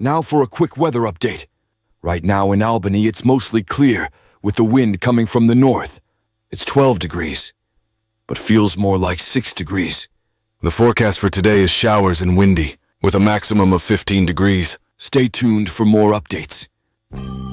Now for a quick weather update. Right now in Albany, it's mostly clear, with the wind coming from the north. It's 12 degrees, but feels more like 6 degrees. The forecast for today is showers and windy, with a maximum of 15 degrees. Stay tuned for more updates.